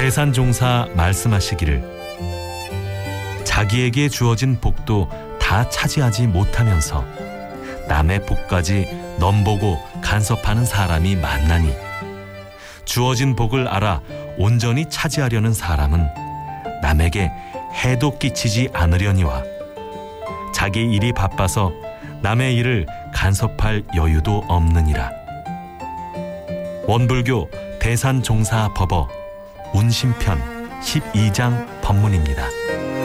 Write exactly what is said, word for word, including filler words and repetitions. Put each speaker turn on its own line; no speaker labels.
대산종사 말씀하시기를 자기에게 주어진 복도 다 차지하지 못하면서 남의 복까지 넘보고 간섭하는 사람이 많나니 주어진 복을 알아 온전히 차지하려는 사람은 남에게 해도 끼치지 않으려니와 자기 일이 바빠서 남의 일을 간섭할 여유도 없느니라. 원불교 대산종사법어 운심편 십이 장 법문입니다.